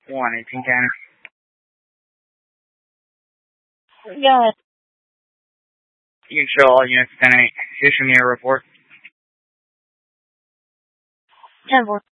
118 County. Go ahead. You can show all units 10-8. Issue me a report. 10-4.